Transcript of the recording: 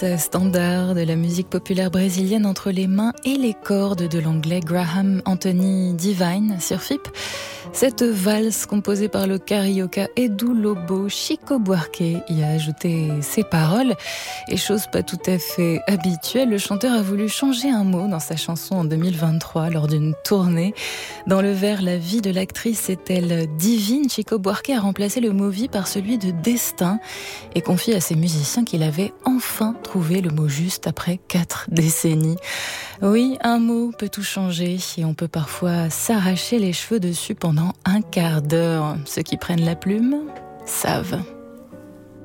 Standard de la musique populaire brésilienne entre les mains et les cordes de l'anglais Graham Anthony Divine sur FIP. Cette valse composée par le carioca Edu Lobo, Chico Buarque y a ajouté ses paroles. Et chose pas tout à fait habituelle, le chanteur a voulu changer un mot dans sa chanson en 2023 lors d'une tournée. Dans le vers « La vie de l'actrice est-elle divine ?», Chico Buarque a remplacé le mot « vie » par celui de « destin » et confie à ses musiciens qu'il avait enfin trouvé le mot juste après 4 décennies. Oui, un mot peut tout changer et on peut parfois s'arracher les cheveux dessus pendant un quart d'heure. Ceux qui prennent la plume savent.